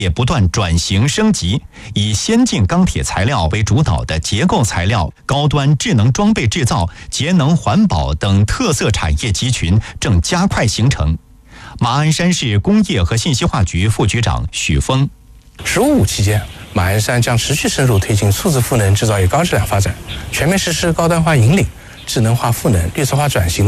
也不断转型升级，以先进钢铁材料为主导的结构材料、高端智能装备制造、节能环保等特色产业集群正加快形成。马鞍山市工业和信息化局副局长许峰 “15+5”期间，马鞍山将持续深入推进数字赋能制造业高质量发展，全面实施高端化引领、智能化赋能、绿色化转型。